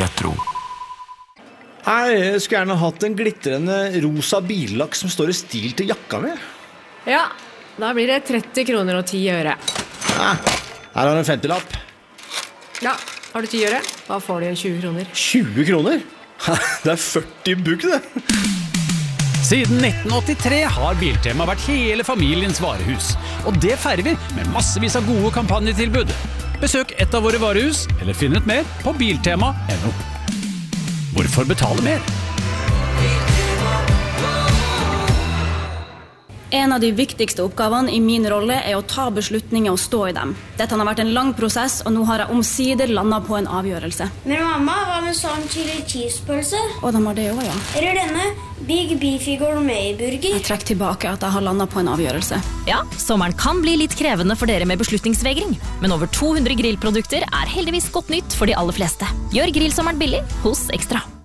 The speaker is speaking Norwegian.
Retro. Jeg skulle gjerne hatt en glittrende rosa billakk som står i stil til jakka mi. Ja, da blir det 30 kroner og 10 øre. Her har du en 50-lapp. Ja, har du 10 øre? Da får du 20 kroner. 20 kroner? Det er 40 bukk, det. Siden 1983 har Biltema vært hele familiens varehus. Og det feirer vi med massevis av gode kampanjetilbud. Besøk et av våre varehus, eller finn ut mer på biltema.no. Hvorfor betale mer? En av de viktigste oppgavene i min rolle er å ta beslutninger og stå i dem. Dette har vært en lang prosess, og nå har jeg omsider landet på en avgjørelse. Men mamma, hva med sånn chili cheese-pølse? Og de har det også, ja. Eller denne Big Beefy Gourmet-burger? Jeg trekker tilbake at jeg har landet på en avgjørelse. Ja, sommeren kan bli litt krevende for dere med beslutningsvegring. Men over 200 grillprodukter er heldigvis godt nytt for de aller fleste. Gjør grillsommeren billig hos Ekstra.